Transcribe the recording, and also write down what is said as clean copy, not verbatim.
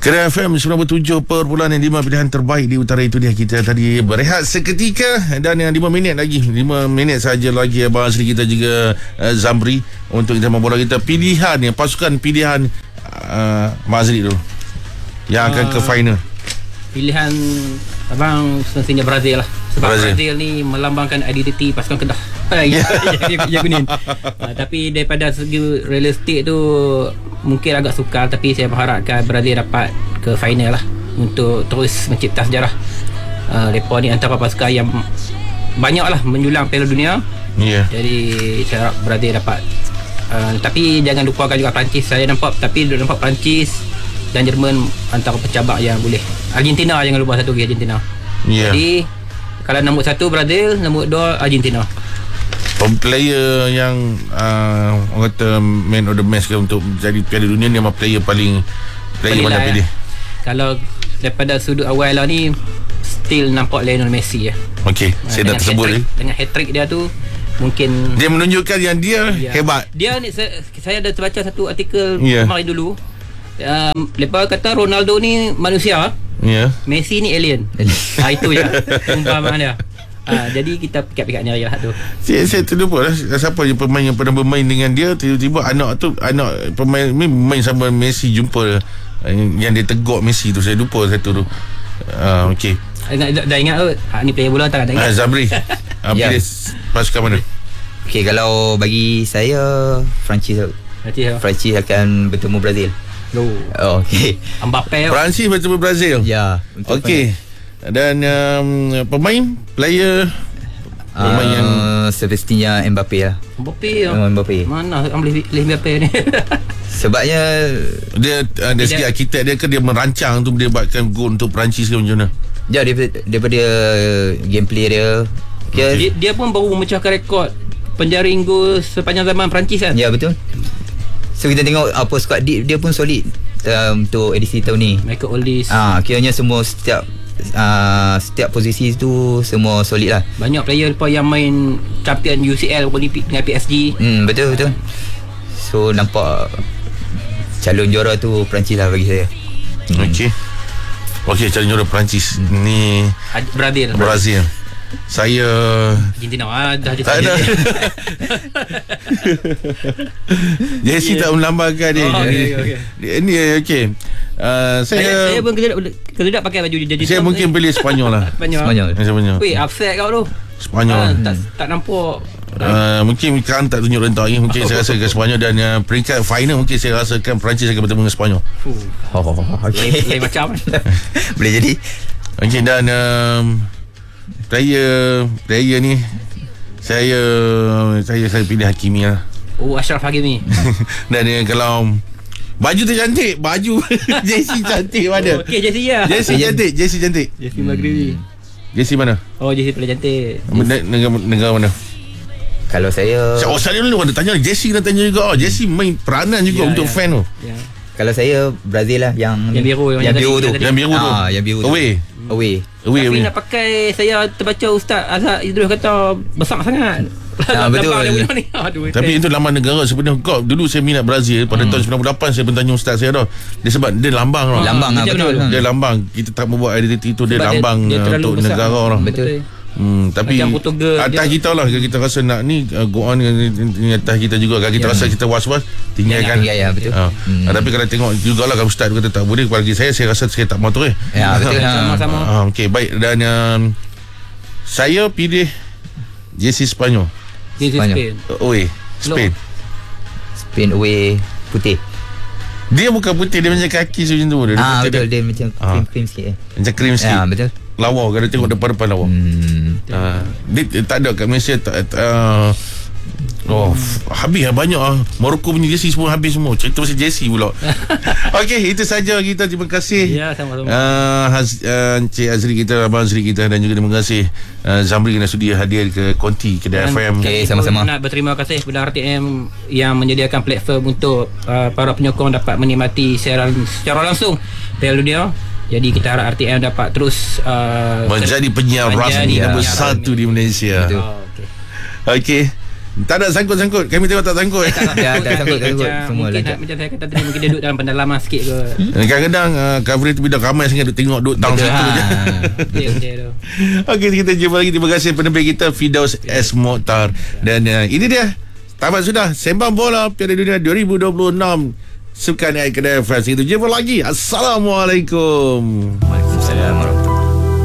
Kedah FM 97.5 pilihan terbaik di utara. Itu dia, kita tadi berehat seketika dan yang 5 minit lagi, 5 minit saja lagi Abang Azri kita juga Zamri untuk kita membola kita pilihan yang pasukan pilihan Abang Azri dulu yang akan ke final. Pilihan abang semestinya Brazil lah. Sebab Brazil ni melambangkan identiti pasukan Kedah. Ya kuning. Tapi daripada segi realistik tu mungkin agak sukar, tapi saya berharapkan Brazil dapat ke final lah untuk terus mencipta sejarah. Mereka ni antara pasukan yang banyak lah menjulang Piala Dunia. Jadi saya harap Brazil dapat. Tapi jangan lupakan juga Perancis. Saya nampak Perancis dan Jerman antara pencabar yang boleh. Argentina jangan lupa satu lagi, Argentina. Jadi kalau nombor 1 Brazil, nombor 2 Argentina. Player yang orang kata man of the match ke untuk jadi Piala Dunia ni, memang player mana pilih? Kalau daripada sudut awal lah ni, still nampak Lionel Messi ya. Okey, saya dah tersebut dengan hat-trick dia tu, mungkin dia menunjukkan yang dia hebat. Dia ni saya ada terbaca satu artikel kemarin dulu. Lepas kata Ronaldo ni manusia, Messi ni alien. Itu je umpamaan dia. Jadi kita pikat-pikat nyari lah tu. Saya terlupa lah siapa je pemain yang pernah bermain dengan dia. Tiba-tiba anak pemain ni main sama Messi, jumpa yang dia tegur Messi tu. Saya lupa satu tu. Okey. Dah ingat kot. Ni player bola tak ingat. Zamri, pilih pasukan mana? Okey, kalau bagi saya Perancis akan bertemu Brazil. Okey. Mbappe. Perancis bertemu Brazil. Ya. Okey. Dan pemain yang semestinya Mbappe lah. Mbappe. Mana boleh Mbappe ni? Sebabnya dia dari segi arkitek dia ke, dia merancang tu, dia buatkan gol untuk Perancis ke macam mana? Ya, daripada gameplay dia. Dia pun baru memecahkan rekod penjaring gol sepanjang zaman Perancis kan? Ya, betul. So kita tengok apa squad dia pun solid untuk edisi tahun ni. Michael Olise. Kiranya semua setiap posisi tu semua solid lah. Banyak player yang main champion UCL Olimpik dengan PSG. Betul. So nampak calon juara tu Perancis lah bagi saya. Okey, calon juara Perancis ni Brazil. Saya Argentina dah Jesse tak melambangkan dia. Ini okey. Saya pun kena pakai baju dia. Saya mungkin pilih Sepanyol lah. Sepanyol. Weh, upset kau tu. Sepanyol. Tak nampak. Mungkin kan tak tunjuk rentak ni. Mungkin saya rasa ke Sepanyol. Dan peringkat final mungkin saya rasakan Perancis akan bertemu dengan Sepanyol. Lain macam. Boleh jadi. Okey, dan player ni saya pilih Hakimi lah. Ashraf Hakimi. Dan kalau baju tu cantik, baju jersey cantik mana? Okey, jersey ya. Jersey cantik. Jersey Maghribi. Jersey mana? Jersey paling cantik. Negara mana? Kalau saya Australia dulu ada tanya, Jersey kena tanya juga. Jersey main peranan juga untuk fan tu. Kalau saya Brazil lah, yang biru tu. Yang biru tu. Away. Tapi nak pakai, saya terbaca Ustaz Azhar Idrus kata besar sangat. Betul. Tapi itu laman negara sebenarnya. Dulu saya minat Brazil pada tahun 98. Saya pun tanya Ustaz saya dah. Dia sebab dia lambang lah. Betul. Dia lambang. Kita tak membuat identiti tu. Dia lambang untuk negara orang. Betul. Tapi atas kita lah, kita rasa nak ni go on ni atas kita juga. Kalau kita rasa kita was-was, tinggalkan. Betul. Tapi kalau tengok jugalah, kalau Ustaz kata tak boleh, bagi saya rasa saya tak mahu terus. Betul. Sama-sama. Okey, baik. Dan saya pilih jersey Sepanyol. Spain. Spain away putih. Dia bukan putih, dia macam kaki macam tu. Betul, dia macam krim sikit. Macam krim sikit. Betul. Lawa, kalau tengok depan-depan lawa. Dia tak ada kat Malaysia. Habis lah banyak lah. Morocco punya jersey semua habis semua. Cerita pasal jersey pula. Okey, itu saja kita. Terima kasih. Ya, sama-sama. Encik Azri kita, Abang Azri kita, dan juga terima kasih Zamri kena sudi hadir ke Konti Kedah FM. Okey, sama-sama. Nak berterima kasih kepada RTM yang menyediakan platform untuk para penyokong dapat menikmati siaran secara langsung Piala Dunia. Jadi kita harap RTM dapat terus menjadi penyiar rasmi nombor 1 di Malaysia. Okey. Tak ada sangkut-sangkut. Kami tengok tak sangkut. Dah sangkut semua mungkin lancar. macam saya kata tadi, mungkin dia duduk dalam pendalaman sikit ke. Kadang-kadang coverage tu bila ramai sangat duk tengok duk tang situ je. Betul tu. Okey, kita jumpa lagi. Terima kasih penerbit kita Firdaus S. Mokhtar. Dan ini dia, tamat sudah Sembang Bola Piala Dunia 2026 Sukan Air Kedah FM. Kita jumpa lagi. Assalamualaikum. Waalaikumsalam warahmatullahi